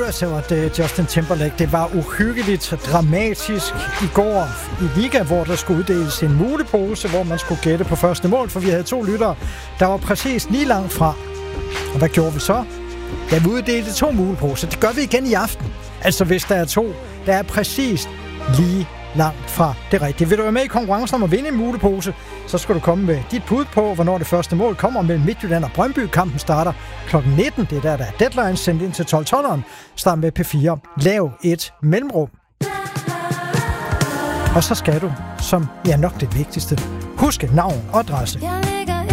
at Justin Timberlake. Det var uhyggeligt dramatisk i går i Liga, hvor der skulle uddeles en mulepose, hvor man skulle gætte på første mål, for vi havde 2 lyttere, der var præcis lige langt fra. Og hvad gjorde vi så? Ja, vi uddelte 2 muleposer. Det gør vi igen i aften. Altså hvis der er 2, der er præcis lige langt fra det rigtige. Vil du være med i konkurrencen om at vinde en mulepose, så skal du komme med dit bud på, hvornår det første mål kommer mellem Midtjylland og Brøndby. Kampen starter kl. 19. Det er der er deadline sendt ind til 12-12'eren. Start med P4. Lav et mellemrum. Og så skal du, som nok det vigtigste, huske navn og adresse.